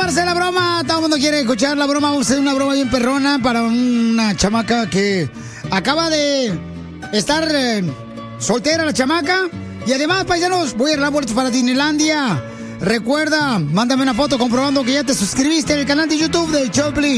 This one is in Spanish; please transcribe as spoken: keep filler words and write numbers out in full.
hacer la broma. Todo el mundo quiere escuchar la broma. Vamos a hacer una broma bien perrona para una chamaca que acaba de estar eh, soltera, la chamaca. Y además, paisanos, voy a arreglar boletos para Disneylandia. Recuerda, mándame una foto comprobando que ya te suscribiste al canal de YouTube de Choplin.